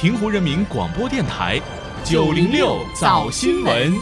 平湖人民广播电台906早新闻。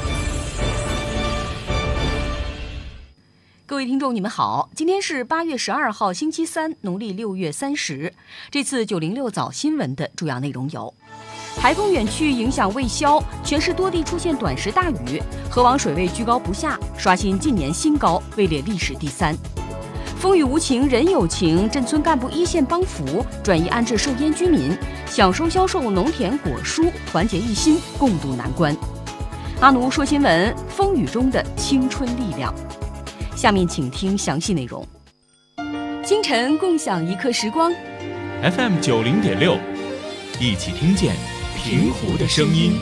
各位听众，你们好，今天是8月12号，星期三，农历6月30。这次906早新闻的主要内容有：台风远去，影响未消，全市多地出现短时大雨，河王水位居高不下，刷新近年新高，位列历史第3。风雨无情人有情，镇村干部一线帮扶，转移安置受淹居民，享收销售农田果蔬，团结一心，共度难关。阿奴说新闻，风雨中的青春力量。下面请听详细内容。清晨共享一刻时光 FM 90.6，一起听见平湖的声音。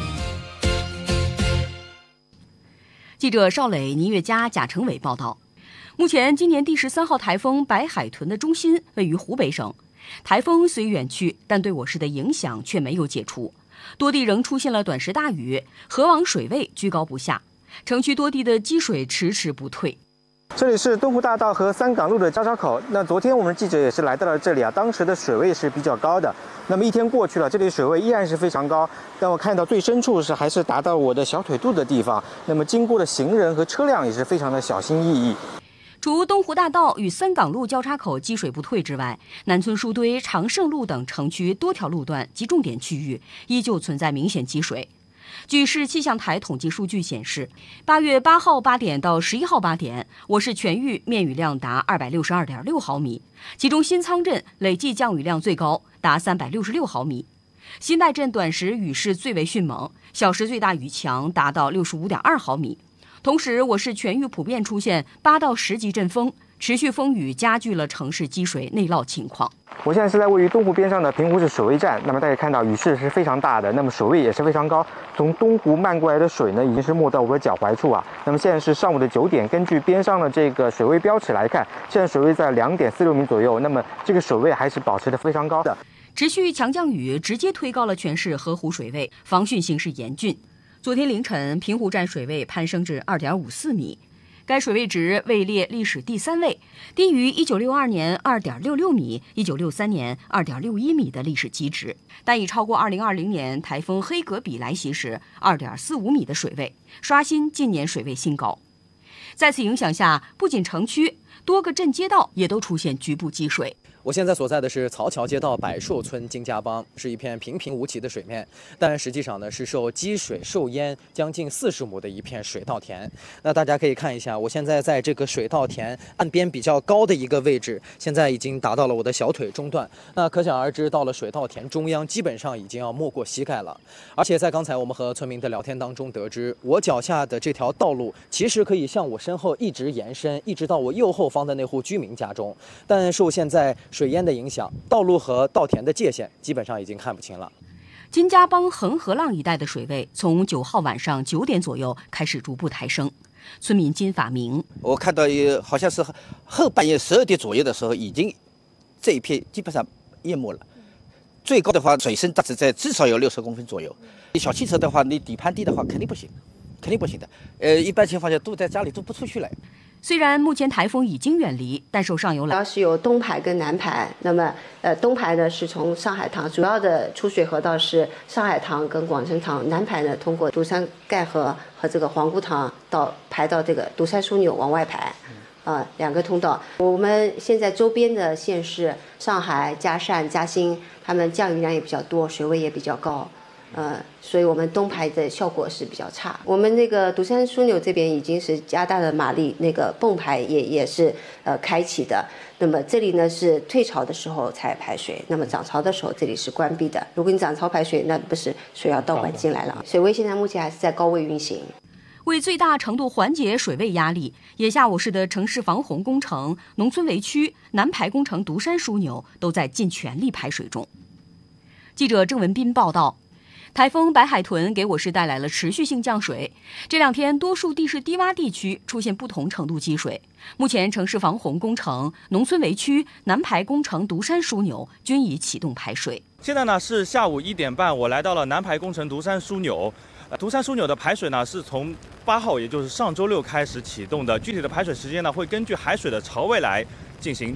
记者邵磊、倪月佳、贾成伟报道。目前今年第13号台风白海豚的中心位于湖北省，台风虽远去，但对我市的影响却没有解除，多地仍出现了短时大雨，河王水位居高不下，城区多地的积水迟迟不退。 这里是东湖大道和三港路的交叉口。那昨天我们记者也是来到了这里啊，当时的水位是比较高的。那么一天过去了，这里水位依然是非常高，但我看到最深处还是达到我的小腿肚的地方。那么经过的行人和车辆也是非常的小心翼翼。 除东湖大道与三港路交叉口积水不退之外，南村书堆、长盛路等城区多条路段及重点区域依旧存在明显积水。据市气象台统计数据显示，8月8号8点到11号8点，我市全域面雨量达262.6毫米，其中新仓镇累计降雨量最高，达366毫米。新代镇短时雨势最为迅猛，小时最大雨强达到65.2毫米。同时，我市全域普遍出现8到10级阵风，持续风雨加剧了城市积水内涝情况。 我现在是在位于东湖边上的平湖市水位站，那么大家看到雨势是非常大的，那么水位也是非常高，从东湖漫过来的水呢，已经是没到我的脚踝处啊。那么现在是上午的9点，根据边上的这个水位标尺来看，现在水位在2.46米左右，那么这个水位还是保持得非常高的。 持续强降雨直接推高了全市河湖水位，防汛形势严峻。昨天凌晨，平湖站水位攀升至2.54米，该水位值位列历史第3位，低于1962年2.66米、1963年2.61米的历史极值，但已超过2020年台风黑格比来袭时2.45米的水位，刷新近年水位新高。在此影响下，不仅城区，多个镇街道也都出现局部积水。 我现在所在的是曹桥街道百寿村金家浜，是一片平平无奇的水面，但实际上呢是受积水受淹将近40亩的一片水稻田。那大家可以看一下，我现在在这个水稻田岸边比较高的一个位置，现在已经达到了我的小腿中段。那可想而知，到了水稻田中央，基本上已经要没过膝盖了。而且在刚才我们和村民的聊天当中得知，我脚下的这条道路其实可以向我身后一直延伸，一直到我右后方的那户居民家中，但受现在水淹的影响，道路和稻田的界限基本上已经看不清了。 金家浜横河浪一带的水位从9号晚上9点左右开始逐步抬升。村民金法明， 我看到好像是后半夜12点左右的时候，已经这一片基本上淹没了。最高的话，水深大致在至少有60公分左右。小汽车的话，你底盘低的话，肯定不行，肯定不行的。一般情况下都在家里都不出去了。 虽然目前台风已经远离，但受上游来， 主要是有东排跟南排。那么，东排呢是从上海塘主要的出水河道是上海塘跟广生塘，南排呢通过独山盖河和这个黄姑塘排到这个独山枢纽往外排，2个通道。我们现在周边的县市，上海、嘉善、嘉兴，他们降雨量也比较多，水位也比较高。所以我们东排的效果是比较差。我们那个独山枢纽这边已经是加大了马力，那个泵排也是开启的。那么这里呢是退潮的时候才排水，那么涨潮的时候这里是关闭的。如果你涨潮排水，那不是水要倒灌进来了。水位现在目前还是在高位运行。 为最大程度缓解水位压力，眼下我市的城市防洪工程、农村围区、南排工程独山枢纽都在尽全力排水中。记者郑文斌报道。台风白海豚给我市带来了持续性降水，这2天多数地势低洼地区出现不同程度积水。目前城市防洪工程、农村围区、南排工程独山枢纽均已启动排水。 现在呢是下午1点半，我来到了南排工程独山枢纽。独山枢纽的排水呢是从8号，也就是上周六开始启动的。具体的排水时间呢会根据海水的潮位来进行。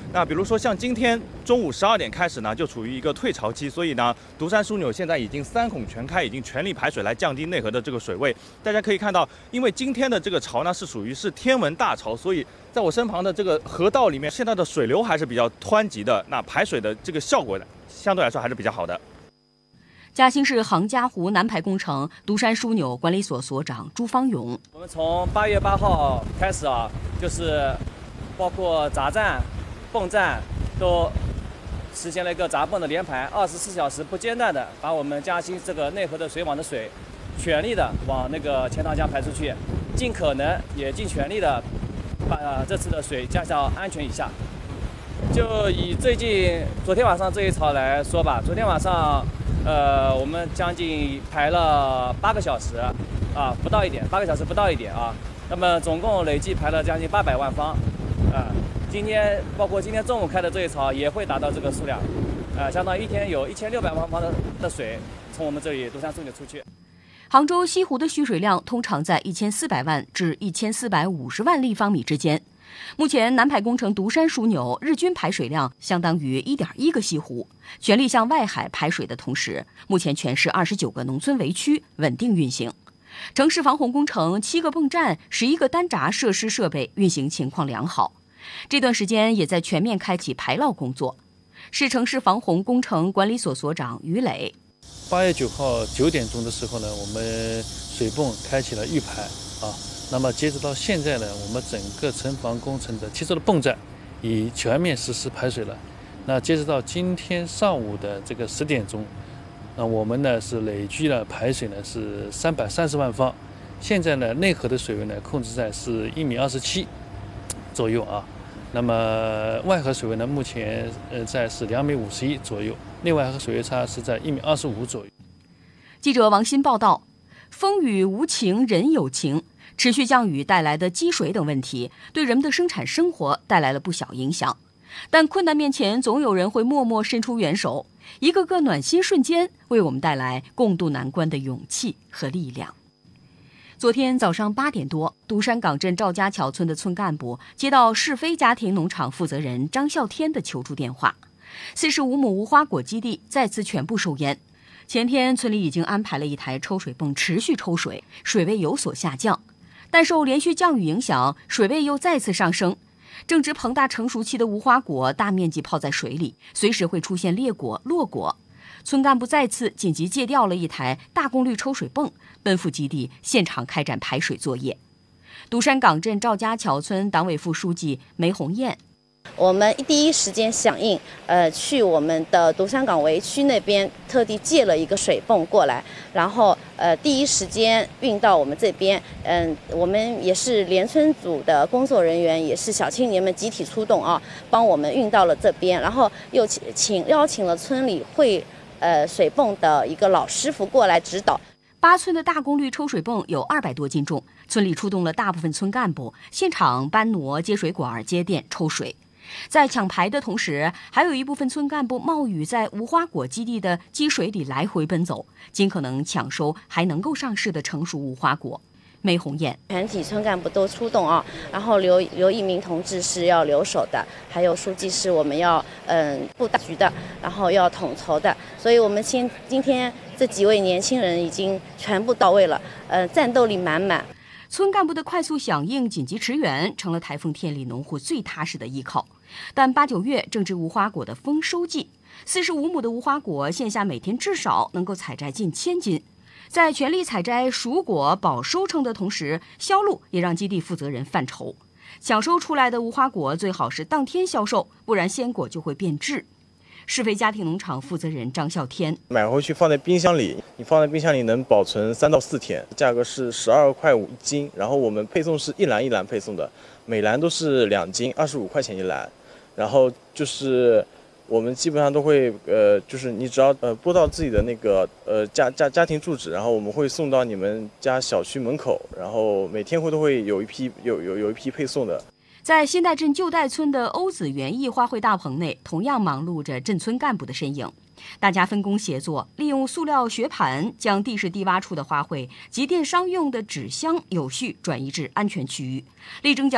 那比如说像今天中午12点开始呢，就处于一个退潮期，所以呢，独山枢纽现在已经3孔全开，已经全力排水来降低内河的这个水位。大家可以看到，因为今天的这个潮呢是属于天文大潮，所以在我身旁的这个河道里面，现在的水流还是比较湍急的，那排水的这个效果呢，相对来说还是比较好的。 嘉兴市杭嘉湖南排工程独山枢纽管理所所长朱方勇： 我们从8月8号开始啊，就是包括闸站、泵站都实现了一个闸泵的连排，24小时不间断的把我们嘉兴这个内河的水网的水，全力的往那个钱塘江排出去，尽可能也尽全力的把这次的水降到安全以下。就以昨天晚上这一潮来说吧，昨天晚上。我们将近排了8个小时，不到一点，8个小时不到一点啊。那么总共累计排了将近800万方，今天包括今天中午开的这一槽也会达到这个数量，相当于一天有1600万方的水从我们这里独山枢纽出去。 杭州西湖的蓄水量通常在1400万至1450万立方米之间。目前南排工程独山枢纽日均排水量相当于1.1个西湖，全力向外海排水的同时，目前全市29个农村围区稳定运行。城市防洪工程7个泵站、11个单闸设施设备运行情况良好。这段时间也在全面开启排涝工作。市城市防洪工程管理所所长于磊 ：8月9号9点钟的时候呢，我们水泵开启了预排那么截止到现在呢，我们整个城防工程的7座的泵站已全面实施排水了。那截止到今天上午的这个10点钟，那我们呢是累计的排水呢是330万方。现在呢内河的水位呢控制在是1.27米左右那么外河水位呢目前在是2.51米左右，内外河水位差是在1.25米左右。 记者王鑫报道：风雨无情人有情。持续降雨带来的积水等问题，对人们的生产生活带来了不小影响。但困难面前，总有人会默默伸出援手，一个个暖心瞬间，为我们带来共度难关的勇气和力量。昨天早上8点多，独山港镇赵家桥村的村干部接到世飞家庭农场负责人张孝天的求助电话，45亩无花果基地再次全部受淹。前天村里已经安排了一台抽水泵持续抽水，水位有所下降。但受连续降雨影响，水位又再次上升。正值膨大成熟期的无花果大面积泡在水里，随时会出现裂果、落果。村干部再次紧急借调了一台大功率抽水泵，奔赴基地现场开展排水作业。独山港镇赵家桥村党委副书记梅红艳： 我们第一时间响应，去我们的独山港围区那边特地借了一个水泵过来，然后第一时间运到我们这边。我们也是联村组的工作人员，也是小青年们集体出动帮我们运到了这边，然后又邀请了村里会水泵的一个老师傅过来指导。 8寸的大功率抽水泵有200多斤重，村里出动了大部分村干部，现场搬挪接水管、接电、抽水。在抢排的同时，还有一部分村干部冒雨在无花果基地的积水里来回奔走，尽可能抢收还能够上市的成熟无花果。梅红艳： 全体村干部都出动然后刘一鸣同志是要留守的，还有书记是我们要布大局的，然后要统筹的，所以我们今天这几位年轻人已经全部到位了，战斗力满满。 村干部的快速响应、紧急驰援，成了台风天里农户最踏实的依靠。但8、9月正值无花果的丰收季，45亩的无花果线下每天至少能够采摘近1000斤。在全力采摘熟果保收成的同时，销路也让基地负责人犯愁。抢收出来的无花果最好是当天销售，不然鲜果就会变质。世飞家庭农场负责人张孝天： 买回去放在冰箱里，你放在冰箱里能保存3到4天，价格是12.5块1斤，然后我们配送是一篮一篮配送的，每篮都是2斤，25块钱一篮。然后就是我们基本上都会就是你只要拨到自己的那个家庭住址，然后我们会送到你们家小区门口，然后每天都会有一批配送的。 在新代镇旧代村的欧子园艺花卉大棚内，同样忙碌着镇村干部的身影。大家分工协作，利用塑料雪盘将地势低洼处的花卉及电商用的纸箱有序转移至安全区域，力争将